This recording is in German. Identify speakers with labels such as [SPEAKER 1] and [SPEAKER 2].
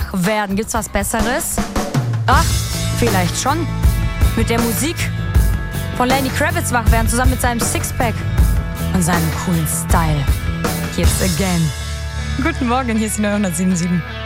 [SPEAKER 1] wach werden. Gibt's was Besseres? Ach, vielleicht schon. Mit der Musik von Lenny Kravitz wach werden, zusammen mit seinem Sixpack und seinem coolen Style. Hier ist Again. Guten Morgen, hier ist die 907.7.